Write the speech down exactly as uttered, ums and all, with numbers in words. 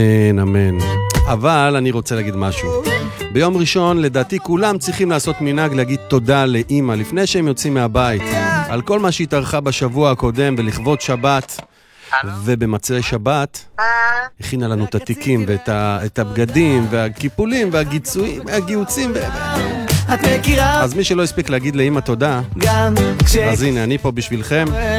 אמן, אמן. אבל אני רוצה להגיד משהו. ביום ראשון, לדעתי, כולם צריכים לעשות מנהג להגיד תודה לאמא, לפני שהם יוצאים מהבית, על כל מה שהתארחה בשבוע הקודם, ולכבוד שבת, ובמצרי שבת, הכינה לנו את התיקים, ואת ה, את הבגדים, והקיפולים, והגיצועים, והגיוצים, ו... אז מי שלא הספיק להגיד לאמא תודה, אז הנה, אני פה בשבילכם.